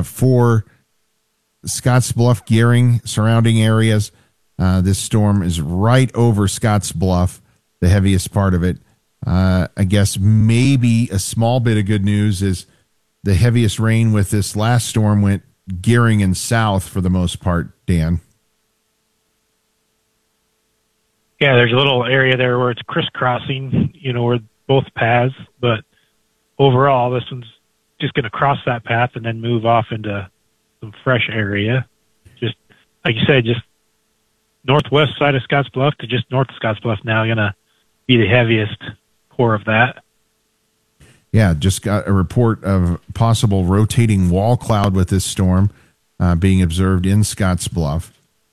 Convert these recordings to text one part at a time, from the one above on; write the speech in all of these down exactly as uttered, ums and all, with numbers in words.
uh, for Scottsbluff, Gering, surrounding areas. Uh, this storm is right over Scottsbluff, the heaviest part of it. Uh, I guess maybe a small bit of good news is the heaviest rain with this last storm went Gering and south for the most part, Dan. Yeah, there's a little area there where it's crisscrossing, you know, where both paths, but overall, this one's just going to cross that path and then move off into some fresh area. Just, like you said, just northwest side of Scottsbluff to just north of Scottsbluff now going to be the heaviest core of that. Yeah, just got a report of possible rotating wall cloud with this storm uh, being observed in Scottsbluff.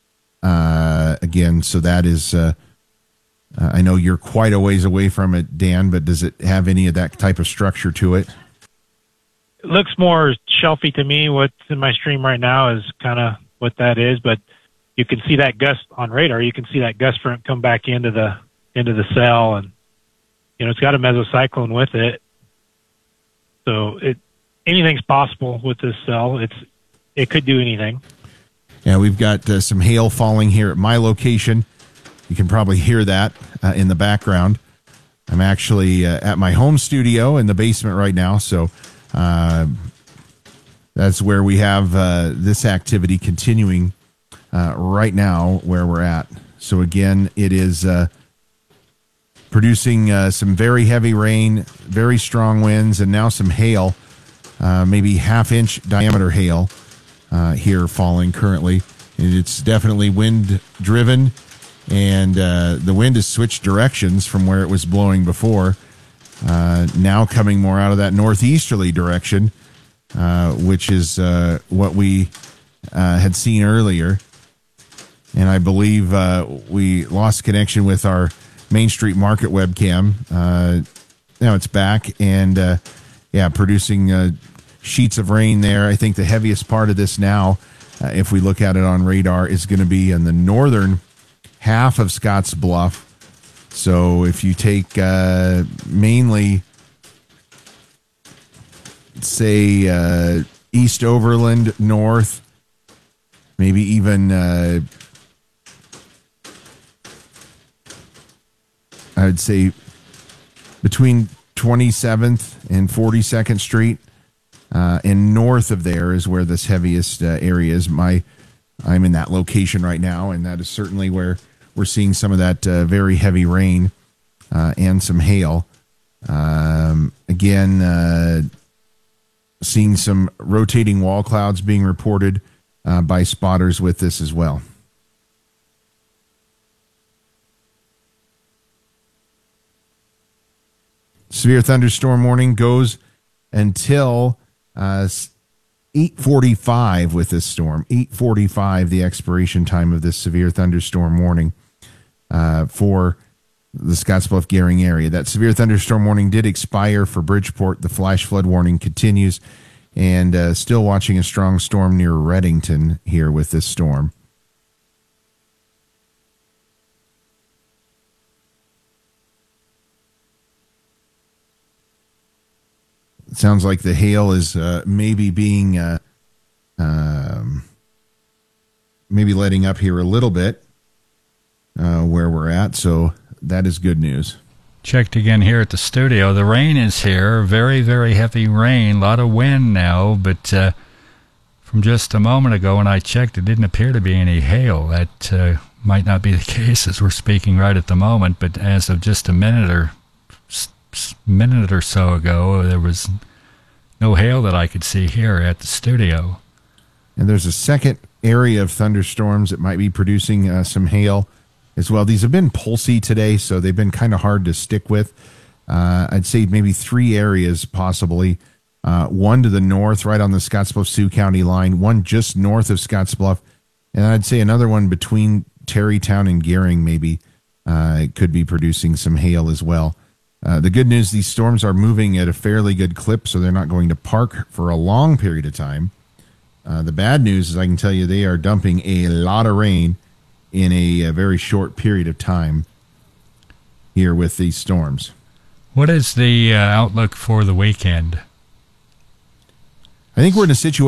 Uh, again, so that is, uh, uh, I know you're quite a ways away from it, Dan, but does it have any of that type of structure to it? It looks more shelfy to me. What's in my stream right now is kind of what that is, but you can see that gust on radar. You can see that gust front come back into the into the cell, and you know it's got a mesocyclone with it. So it anything's possible with this cell. It's it could do anything. Yeah, we've got uh, some hail falling here at my location. You can probably hear that uh, in the background. I'm actually uh, at my home studio in the basement right now, so uh, that's where we have uh, this activity continuing uh, right now where we're at. So again, it is uh, producing uh, some very heavy rain, very strong winds, and now some hail, uh, maybe half-inch diameter hail uh, here falling currently. And it's definitely wind-driven, and uh, the wind has switched directions from where it was blowing before, uh, now coming more out of that northeasterly direction, uh, which is uh, what we uh, had seen earlier. And I believe uh, we lost connection with our Main Street Market webcam. Uh, now it's back, and uh, yeah, producing uh, sheets of rain there. I think the heaviest part of this now, uh, if we look at it on radar, is going to be in the northern half of Scottsbluff. So if you take uh, mainly, say, uh, East Overland north, maybe even uh, I would say between twenty-seventh and forty-second Street, uh, and north of there is where this heaviest uh, area is. My, I'm in that location right now, and that is certainly where we're seeing some of that uh, very heavy rain uh, and some hail. Um, again, uh, seeing some rotating wall clouds being reported uh, by spotters with this as well. Severe thunderstorm warning goes until uh, eight forty-five with this storm. eight forty-five, the expiration time of this severe thunderstorm warning uh, for the Scottsbluff Gering area. That severe thunderstorm warning did expire for Bridgeport. The flash flood warning continues, and uh, still watching a strong storm near Reddington here with this storm. It sounds like the hail is uh, maybe being uh, um, maybe letting up here a little bit uh, where we're at. So that is good news. Checked again here at the studio. The rain is here. Very, very heavy rain. A lot of wind now. But uh, from just a moment ago when I checked, it didn't appear to be any hail. That uh, might not be the case as we're speaking right at the moment. But as of just a minute or minute or so ago, there was no hail that I could see here at the studio. And there's a second area of thunderstorms that might be producing uh, some hail as well. These have been pulsy today, so they've been kind of hard to stick with. Uh, I'd say maybe three areas possibly. Uh, one to the north, right on the Scottsbluff-Sioux County line, one just north of Scottsbluff, and I'd say another one between Terrytown and Gering maybe uh, could be producing some hail as well. Uh, the good news, these storms are moving at a fairly good clip, so they're not going to park for a long period of time. Uh, the bad news is I can tell you they are dumping a lot of rain in a, a very short period of time here with these storms. What is the uh, outlook for the weekend? I think we're in a situation